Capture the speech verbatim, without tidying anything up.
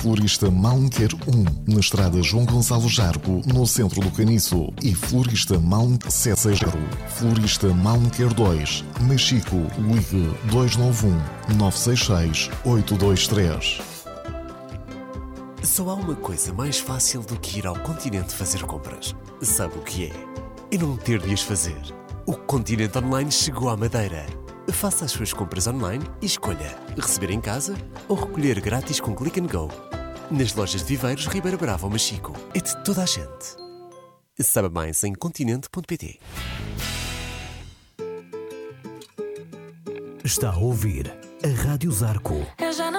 Florista Malmequer um, na estrada João Gonçalo Jargo, no centro do Caniço. E Florista Malmequer setecentos e sessenta. Florista Malmequer dois, Mexico. Ligue dois nove um, nove seis seis, oito dois três. Só há uma coisa mais fácil do que ir ao Continente fazer compras. Sabe o que é? É não ter de as fazer. O Continente Online chegou à Madeira. Faça as suas compras online e escolha receber em casa ou recolher grátis com Click and Go. Nas lojas de Viveiros, Ribeira Brava ou Machico. É de toda a gente. Saiba mais em continente ponto pt. Está a ouvir a Rádio Zarco.